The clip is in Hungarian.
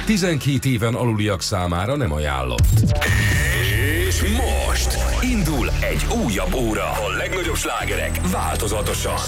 12 éven aluliak számára nem ajánlott. És most indul egy újabb óra. A legnagyobb slágerek változatosan.